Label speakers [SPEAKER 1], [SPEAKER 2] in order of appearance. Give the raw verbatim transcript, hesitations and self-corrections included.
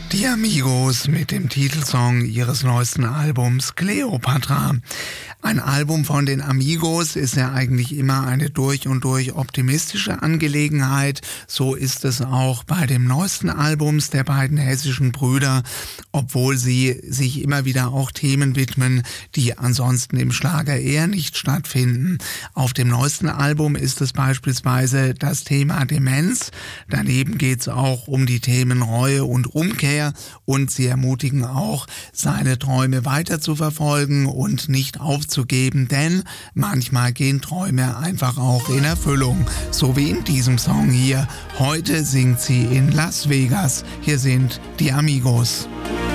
[SPEAKER 1] Die Amigos mit dem Titelsong ihres neuesten Albums Cleopatra. Ein Album von den Amigos ist ja eigentlich immer eine durch und durch optimistische Angelegenheit. So ist es auch bei dem neuesten Albums der beiden hessischen Brüder, obwohl sie sich immer wieder auch Themen widmen, die ansonsten im Schlager eher nicht stattfinden. Auf dem neuesten Album ist es beispielsweise das Thema Demenz. Daneben geht es auch um die Themen Reue und Umkehr und sie ermutigen auch, seine Träume weiter zu verfolgen und nicht aufzugeben, denn manchmal gehen Träume einfach auch in Erfüllung, so wie in diesem Song hier. Heute singt sie in Las Vegas. Hier sind die Amigos.